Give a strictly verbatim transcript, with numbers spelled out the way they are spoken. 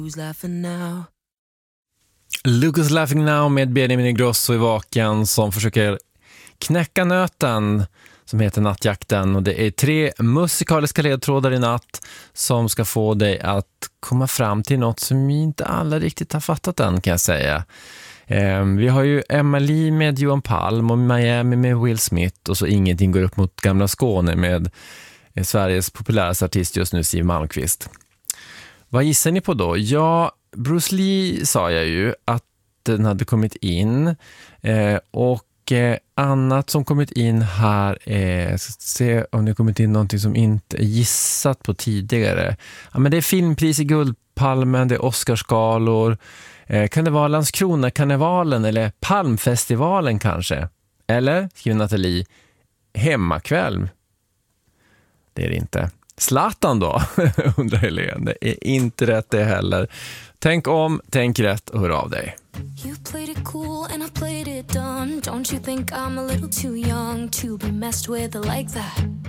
Who's laughing now? Lucas Laughing Now med Benjamin Ingrosso i Vaken som försöker knäcka nöten som heter Nattjakten, och det är tre musikaliska ledtrådar i natt som ska få dig att komma fram till något som inte alla riktigt har fattat än, kan jag säga. Eh, vi har ju Emily med Johan Palm och Miami med Will Smith, och så Ingenting går upp mot Gamla Skåne med eh, Sveriges populäraste artist just nu, Siw Malmkvist. Vad gissar ni på då? Ja, Bruce Lee sa jag ju att den hade kommit in, eh, och eh, annat som kommit in här är, jag ska se om det kommit in någonting som inte är gissat på tidigare. Ja, men det är filmpris i Guldpalmen, det är Oscarsgalor, eh, kan det vara Landskrona-karnevalen eller Palmfestivalen kanske? Eller, skriver Nathalie, hemmakväll? Det är det inte. Zlatan då, undrar Helene. Det är inte rätt det heller. Tänk om, tänk rätt och hör av dig. You played it cool and I played it dumb. Don't you think I'm a little too young to be messed with like that?